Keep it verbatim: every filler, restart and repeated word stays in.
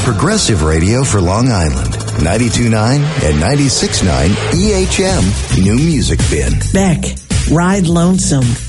Progressive Radio for Long Island. ninety-two point nine and ninety-six point nine E H M New Music Bin. Beck, Ride Lonesome.